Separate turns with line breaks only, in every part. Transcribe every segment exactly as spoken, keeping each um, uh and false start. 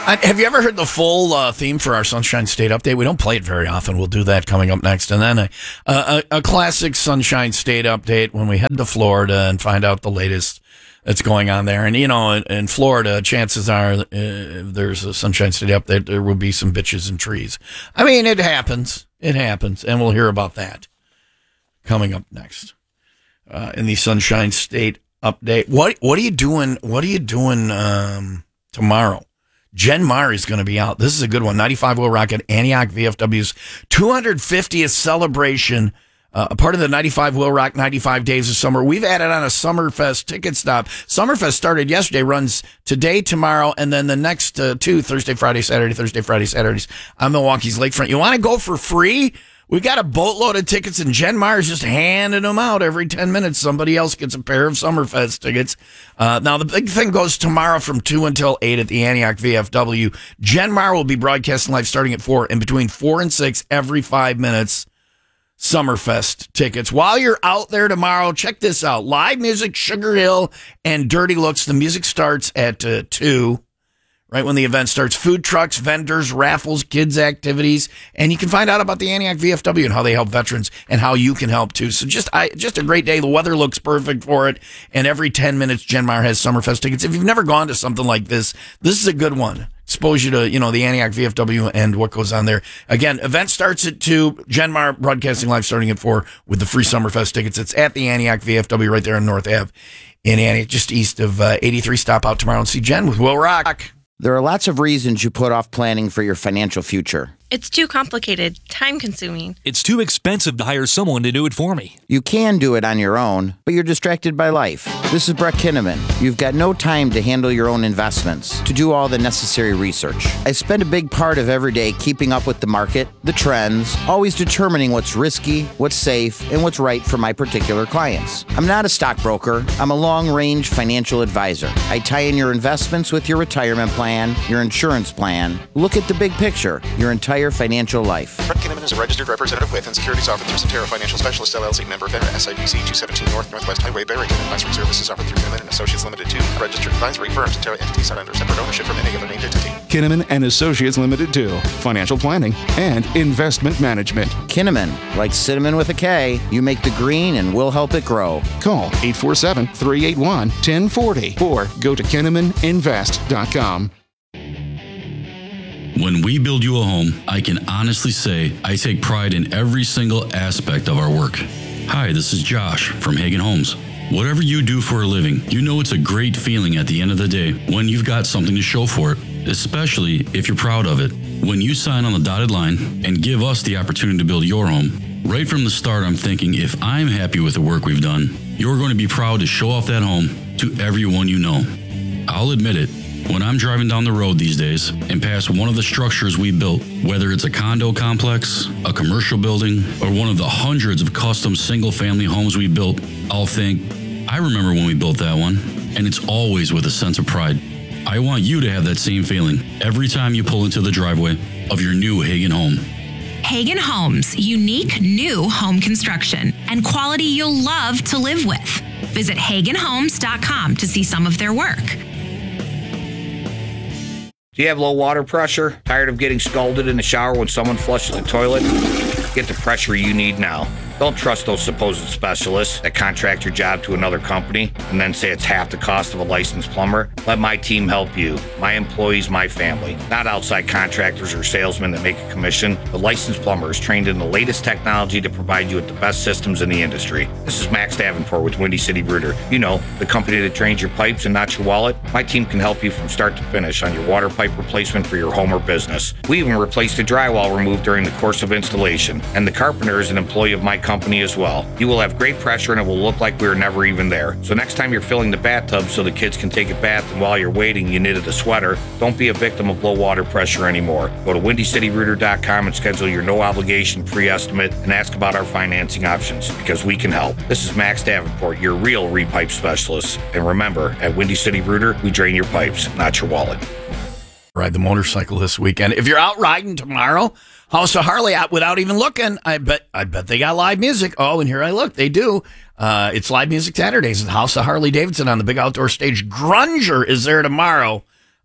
Uh, have you ever heard the full uh, theme for our Sunshine State update? We don't play it very often. We'll do that coming up next. And then a, a, a classic Sunshine State update when we head to Florida and find out the latest that's going on there. And, you know, in, in Florida, chances are uh, if there's a Sunshine State update, there will be some bitches and trees. I mean, it happens. It happens. And we'll hear about that coming up next uh, in the Sunshine State update. What What are you doing? What are you doing um, tomorrow? Jen Meyer is going to be out. This is a good one. ninety-five Will Rock at Antioch V F W's two hundred fiftieth celebration, uh, a part of the ninety-five Will Rock ninety-five Days of Summer. We've added on a Summerfest ticket stop. Summerfest started yesterday, runs today, tomorrow, and then the next uh, two, Thursday, Friday, Saturday, Thursday, Friday, Saturdays on Milwaukee's Lakefront. You want to go for free? We got a boatload of tickets, and Jen Meyer's just handing them out every ten minutes. Somebody else gets a pair of Summerfest tickets. Uh, now, the big thing goes tomorrow from two until eight at the Antioch V F W. Jen Meyer will be broadcasting live starting at four, and between four and six, every five minutes, Summerfest tickets. While you're out there tomorrow, check this out. Live music, Sugar Hill, and Dirty Looks. The music starts at uh, two. Right when the event starts, food trucks, vendors, raffles, kids' activities, and you can find out about the Antioch V F W and how they help veterans and how you can help too. So just I, just a great day. The weather looks perfect for it, and every ten minutes, Jen Meyer has Summerfest tickets. If you've never gone to something like this, this is a good one. Expose you to, you know, the Antioch V F W and what goes on there. Again, event starts at two. Jen Meyer broadcasting live starting at four with the free Summerfest tickets. It's at the Antioch V F W right there on North Ave in Antioch, just east of uh, eighty-three. Stop out tomorrow and see Jen with Will Rock.
There are lots of reasons you put off planning for your financial future.
It's too complicated, time-consuming.
It's too expensive to hire someone to do it for me.
You can do it on your own, but you're distracted by life. This is Brett Kinnaman. You've got no time to handle your own investments, to do all the necessary research. I spend a big part of every day keeping up with the market, the trends, always determining what's risky, what's safe, and what's right for my particular clients. I'm not a stockbroker. I'm a long-range financial advisor. I tie in your investments with your retirement plan, your insurance plan. Look at the big picture, your entire financial life.
Brett Kinnaman is a registered representative with and securities offered through Cetera Financial Specialists, L L C, member FINRA, S I B C two seventeen North Northwest Highway, Barrington. Advisory services offered through Kinnaman and Associates Limited to registered advisory firm. Cetera entities are under separate ownership from any other named entity.
Kinnaman and Associates Limited to financial planning and investment management.
Kinnaman, like cinnamon with a K, you make the green and we'll help it grow.
Call eight four seven, three eight one, one zero four zero or go to kinnaman invest dot com.
When we build you a home, I can honestly say I take pride in every single aspect of our work. Hi, this is Josh from Hagen Homes. Whatever you do for a living, you know it's a great feeling at the end of the day when you've got something to show for it, especially if you're proud of it. When you sign on the dotted line and give us the opportunity to build your home, right from the start I'm thinking if I'm happy with the work we've done, you're going to be proud to show off that home to everyone you know. I'll admit it. When I'm driving down the road these days and pass one of the structures we built, whether it's a condo complex, a commercial building, or one of the hundreds of custom single-family homes we built, I'll think, I remember when we built that one, and it's always with a sense of pride. I want you to have that same feeling every time you pull into the driveway of your new Hagen home.
Hagen Homes, unique new home construction and quality you'll love to live with. Visit hagen homes dot com to see some of their work.
Do you have low water pressure? Tired of getting scalded in the shower when someone flushes the toilet? Get the pressure you need now. Don't trust those supposed specialists that contract your job to another company and then say it's half the cost of a licensed plumber. Let my team help you. My employees, my family. Not outside contractors or salesmen that make a commission. The licensed plumber is trained in the latest technology to provide you with the best systems in the industry. This is Max Davenport with Windy City Rooter. You know, the company that drains your pipes and not your wallet. My team can help you from start to finish on your water pipe replacement for your home or business. We even replaced the drywall removed during the course of installation. And the carpenter is an employee of my company as well. You will have great pressure and it will look like we were never even there. So next time you're filling the bathtub so the kids can take a bath and while you're waiting you knitted a sweater, don't be a victim of low water pressure anymore. Go to windy city rooter dot com and schedule your no obligation free estimate and ask about our financing options because we can help. This is Max Davenport, your real repipe specialist. And remember, at Windy City Rooter, we drain your pipes, not your wallet.
Ride the motorcycle this weekend. If you're out riding tomorrow, House of Harley, out without even looking, I bet I bet they got live music. Oh, and here I look, they do. Uh, it's live music Saturdays at House of Harley Davidson on the big outdoor stage. Grunger is there tomorrow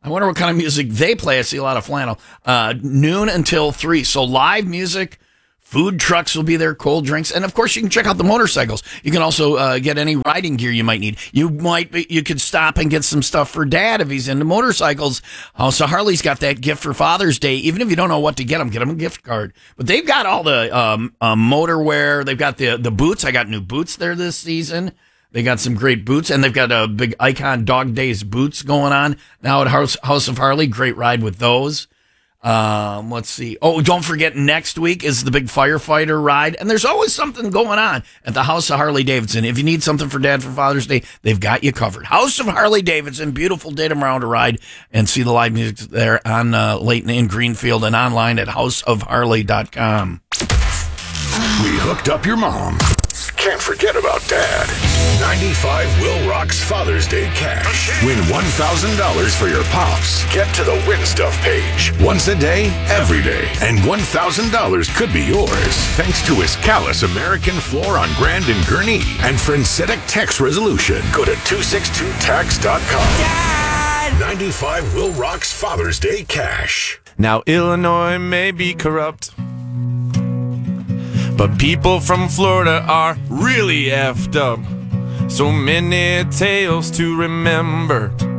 I wonder what kind of music they play. I see a lot of flannel. Uh, noon until three. So live music, food trucks will be there, cold drinks, and of course you can check out the motorcycles. You can also uh, get any riding gear you might need. You might be, you could stop and get some stuff for Dad if he's into motorcycles. House of Harley's got that gift for Father's Day. Even if you don't know what to get him, get him a gift card. But they've got all the um, uh, motor wear. They've got the the boots. I got new boots there this season. They got some great boots, and they've got a big Icon Dog Days boots going on now at House, House of Harley. Great ride with those. Um, let's see. Oh, don't forget, next week is the big firefighter ride, and there's always something going on at the House of Harley Davidson. If you need something for Dad for Father's Day, they've got you covered. House of Harley Davidson, beautiful day tomorrow to ride and see the live music there on uh, Layton in Greenfield and online at house of harley dot com.
We hooked up your mom. Can't forget about Dad. ninety-five Will Rock's Father's Day cash. Win one thousand dollars for your pops. Get to the Win Stuff page. Once a day, every day. And one thousand dollars could be yours. Thanks to his Callus American Floor on Grand and Gurnee and Francetic Tax Resolution. Go to two six two tax dot com. Dad! ninety-five Will Rock's Father's Day cash.
Now, Illinois may be corrupt, but people from Florida are really effed up. So many tales to remember.